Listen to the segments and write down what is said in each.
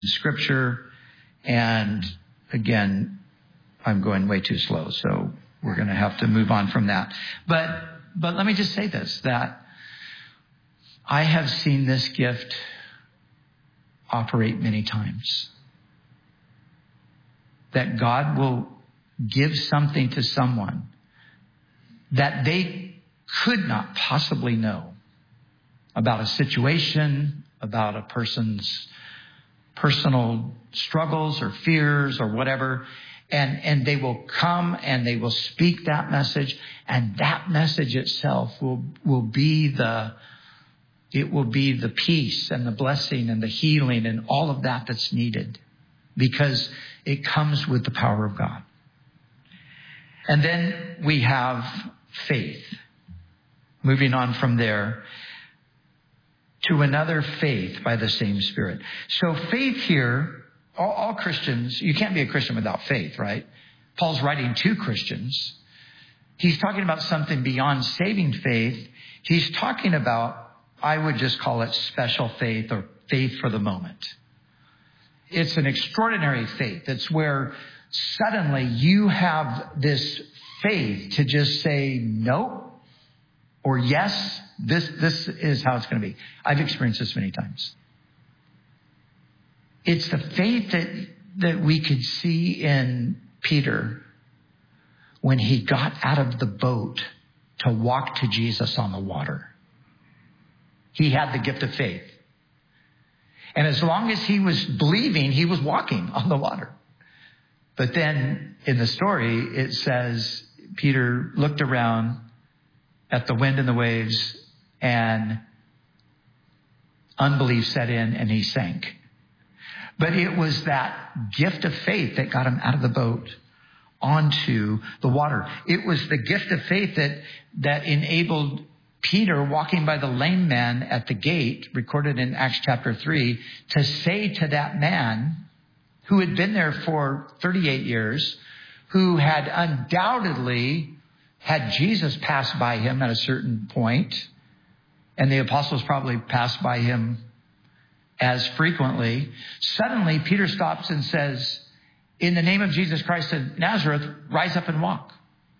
Scripture. And again, I'm going way too slow, so we're going to have to move on from that. But let me just say this, that I have seen this gift operate many times. That God will give something to someone that they could not possibly know about a situation, about a person's personal struggles or fears or whatever. And they will come and they will speak that message, and that message itself will be the peace and the blessing and the healing and all of that that's needed, because it comes with the power of God. And then we have faith. Moving on from there to another faith by the same Spirit. So faith here, all Christians, you can't be a Christian without faith, right? Paul's writing to Christians. He's talking about something beyond saving faith. He's talking about, I would just call it special faith or faith for the moment. It's an extraordinary faith. It's where suddenly you have this faith to just say no or yes. This is how it's going to be. I've experienced this many times. It's the faith that we could see in Peter when he got out of the boat to walk to Jesus on the water. He had the gift of faith. And as long as he was believing, he was walking on the water. But then in the story, it says Peter looked around at the wind and the waves, and unbelief set in and he sank. But it was that gift of faith that got him out of the boat onto the water. It was the gift of faith that enabled Peter, walking by the lame man at the gate, recorded in Acts chapter 3, to say to that man who had been there for 38 years, who had undoubtedly had Jesus pass by him at a certain point, and the apostles probably passed by him as frequently. Suddenly, Peter stops and says, "In the name of Jesus Christ of Nazareth, rise up and walk."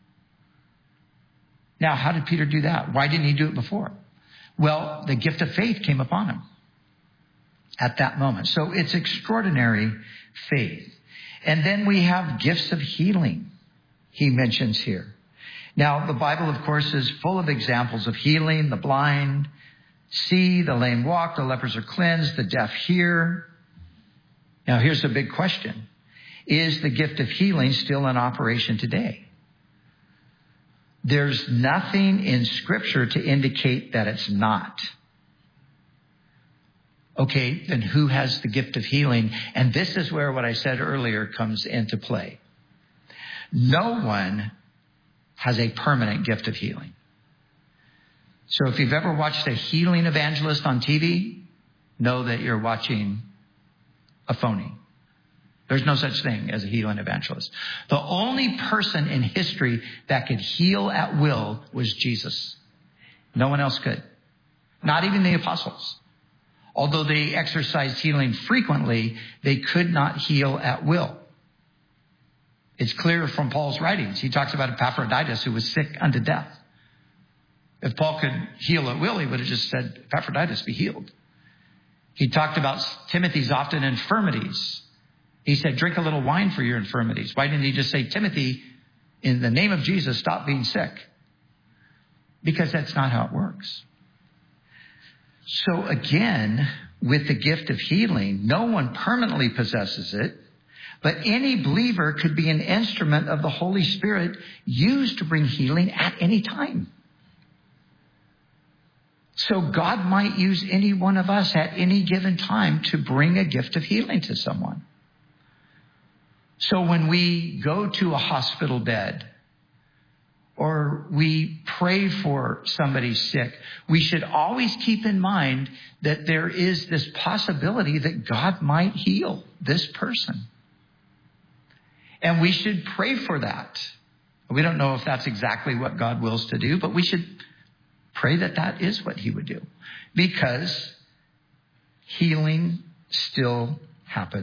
Now, how did Peter do that? Why didn't he do it before? Well, the gift of faith came upon him at that moment. So it's extraordinary faith. And then we have gifts of healing, he mentions here. Now, the Bible, of course, is full of examples of healing. The blind see, the lame walk, the lepers are cleansed, the deaf hear. Now, here's a big question. Is the gift of healing still in operation today? There's nothing in Scripture to indicate that it's not. Okay, then who has the gift of healing? And this is where what I said earlier comes into play. No one has a permanent gift of healing. So if you've ever watched a healing evangelist on TV, know that you're watching a phony. There's no such thing as a healing evangelist. The only person in history that could heal at will was Jesus. No one else could. Not even the apostles. Although they exercised healing frequently, they could not heal at will. It's clear from Paul's writings. He talks about Epaphroditus, who was sick unto death. If Paul could heal at will, he would have just said, "Epaphroditus, be healed." He talked about Timothy's often infirmities. He said, "Drink a little wine for your infirmities." Why didn't he just say, "Timothy, in the name of Jesus, stop being sick"? Because that's not how it works. So again, with the gift of healing, no one permanently possesses it, but any believer could be an instrument of the Holy Spirit used to bring healing at any time. So God might use any one of us at any given time to bring a gift of healing to someone. So when we go to a hospital bed or we pray for somebody sick, we should always keep in mind that there is this possibility that God might heal this person. And we should pray for that. We don't know if that's exactly what God wills to do, but we should pray that that is what he would do, because healing still happen